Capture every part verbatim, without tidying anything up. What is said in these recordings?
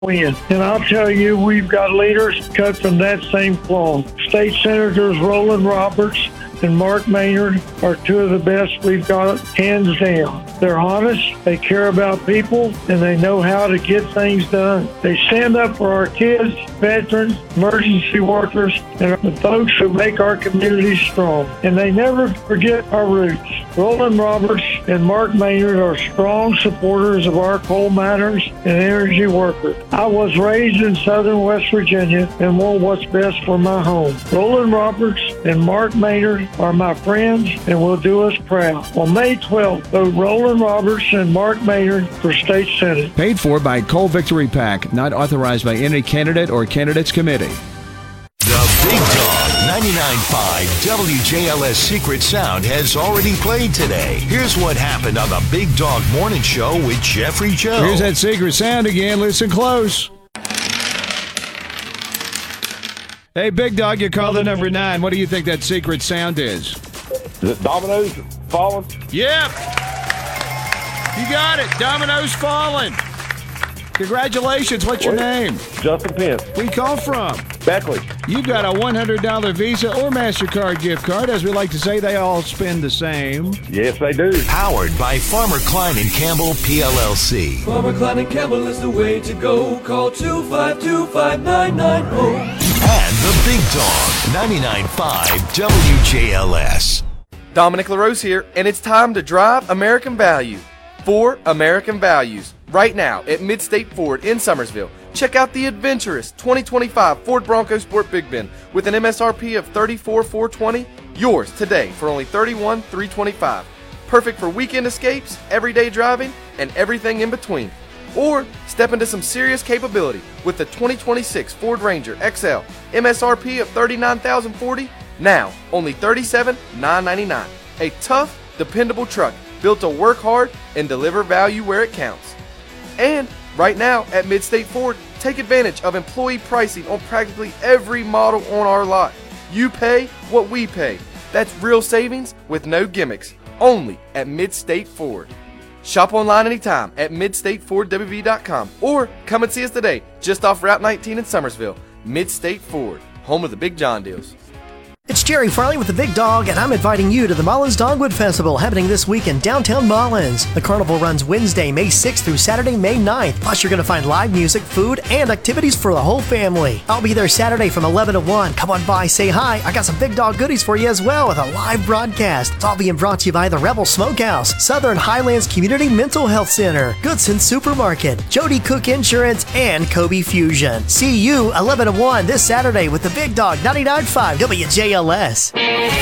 win. And I'll tell you, we've got leaders cut from that same cloth. State Senators Roland Roberts and Mark Maynard are two of the best we've got, hands down. They're honest, they care about people, and they know how to get things done. They stand up for our kids, veterans, emergency workers, and the folks who make our communities strong. And they never forget our roots. Roland Roberts and Mark Maynard are strong supporters of our coal miners and energy workers. I was raised in southern West Virginia and want what's best for my home. Roland Roberts and Mark Maynard are my friends and will do us proud. On May twelfth, vote Roland Roberts and Mark Maynard for State Senate. Paid for by Coal Victory PAC, not authorized by any candidate or candidates committee. The Big Dog ninety-nine point five W J L S Secret Sound has already played today. Here's what happened on the Big Dog Morning Show with Jeffrey Joe. Here's that secret sound again. Listen close. Hey, Big Dog, you call the number nine. What do you think that secret sound is? Is it dominoes falling? Yep. You got it. Dominoes falling. Congratulations. What's your name? Justin Pence. Where you call from? Beckley. You got a one hundred dollars Visa or MasterCard gift card. As we like to say, they all spend the same. Yes, they do. Powered by Farmer Klein and Campbell P L L C. Farmer Klein and Campbell is the way to go. Call two five two, five nine nine zero. And the Big Dog ninety-nine point five W J L S. Dominic LaRose here, and it's time to drive American value. For American values. Right now at Midstate Ford in Summersville. Check out the adventurous twenty twenty-five Ford Bronco Sport Big Bend with an M S R P of thirty-four thousand four hundred twenty dollars. Yours today for only thirty-one thousand three hundred twenty-five dollars. Perfect for weekend escapes, everyday driving, and everything in between. Or step into some serious capability with the twenty twenty-six Ford Ranger X L. M S R P of thirty-nine thousand forty dollars. Now only thirty-seven thousand nine hundred ninety-nine dollars. A tough, dependable truck built to work hard and deliver value where it counts. And right now at Midstate Ford, take advantage of employee pricing on practically every model on our lot. You pay what we pay. That's real savings with no gimmicks. Only at Midstate Ford. Shop online anytime at midstate ford w v dot com or come and see us today just off Route nineteen in Summersville. Midstate Ford, home of the Big John deals. It's Jerry Farley with the Big Dog, and I'm inviting you to the Mullins Dogwood Festival happening this week in downtown Mullins. The carnival runs Wednesday, May sixth through Saturday, May ninth. Plus, you're going to find live music, food, and activities for the whole family. I'll be there Saturday from eleven to one. Come on by, say hi. I got some Big Dog goodies for you as well with a live broadcast. It's all being brought to you by the Rebel Smokehouse, Southern Highlands Community Mental Health Center, Goodson Supermarket, Jody Cook Insurance, and Kobe Fusion. See you eleven to one this Saturday with the Big Dog ninety-nine point five W J L S.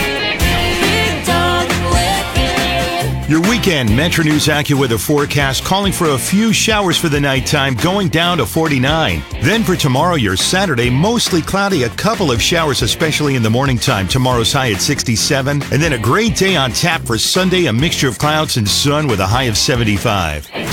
Your weekend Metro News AccuWeather forecast calling for a few showers for the nighttime, going down to forty-nine. Then for tomorrow, your Saturday, mostly cloudy, a couple of showers, especially in the morning time. Tomorrow's high at sixty-seven. And then a great day on tap for Sunday, a mixture of clouds and sun with a high of seventy-five.